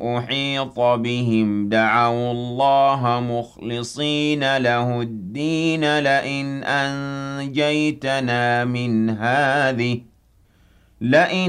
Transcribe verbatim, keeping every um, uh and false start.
أُحِيطَ بِهِمْ دَعَوُا اللَّهَ مُخْلِصِينَ لَهُ الدِّينَ لَئِنْ أَنجَيْتَنَا مِنْ هَٰذِهِ لئن